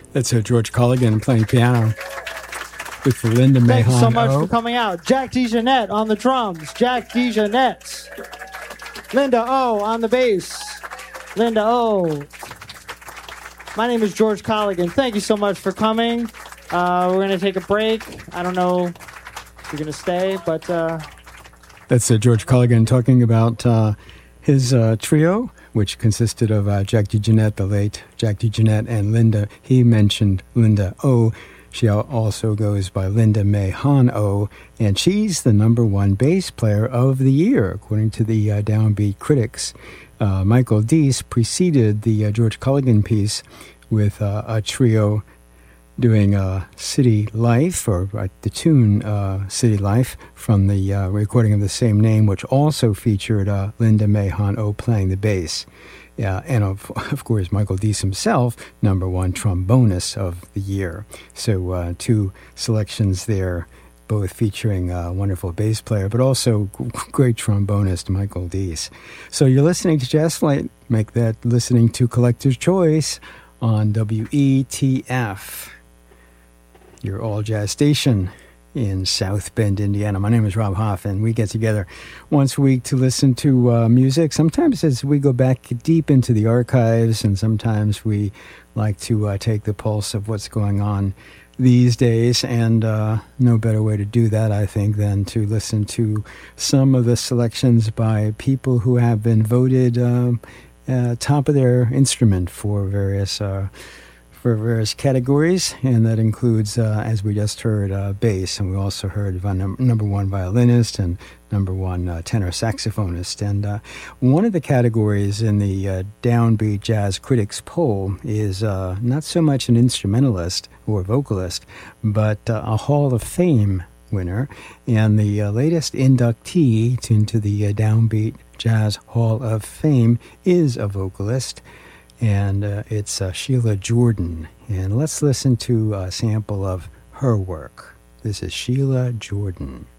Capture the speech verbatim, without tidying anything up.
That's uh, George Colligan playing piano with Linda Mahon. Thank you so much O. for coming out. Jack DeJohnette on the drums. Jack DeJohnette. Linda O on the bass. Linda O. My name is George Colligan. Thank you so much for coming. Uh, we're going to take a break. I don't know if you're going to stay, but... Uh... That's uh, George Colligan talking about uh, his uh, trio, which consisted of uh, Jack DeJohnette, the late Jack DeJohnette, and Linda. He mentioned Linda O. She also goes by Linda Mahon O, and she's the number one bass player of the year, according to the uh, Downbeat critics. Uh, Michael Deese preceded the uh, George Colligan piece with uh, a trio doing uh, City Life, or uh, the tune uh, City Life, from the uh, recording of the same name, which also featured uh, Linda Mahon O playing the bass. Yeah, and of, of course, Michael Deese himself, number one trombonist of the year. So uh, two selections there, both featuring a wonderful bass player, but also great trombonist Michael Deese. So you're listening to Jazz Flight. Make that listening to Collector's Choice on W E T F, your all-jazz station in South Bend, Indiana. My name is Rob Hoff, and we get together once a week to listen to uh, music. Sometimes as we go back deep into the archives, and sometimes we like to uh, take the pulse of what's going on these days, and uh, no better way to do that, I think, than to listen to some of the selections by people who have been voted uh, uh, top of their instrument for various uh for various categories, and that includes, uh, as we just heard, uh, bass, and we also heard num- number one violinist and number one uh, tenor saxophonist. And uh, one of the categories in the uh, Downbeat Jazz Critics poll is uh, not so much an instrumentalist or vocalist, but uh, a Hall of Fame winner, and the uh, latest inductee into the uh, Downbeat Jazz Hall of Fame is a vocalist, and uh, it's uh, Sheila Jordan. And let's listen to a sample of her work. This is Sheila Jordan.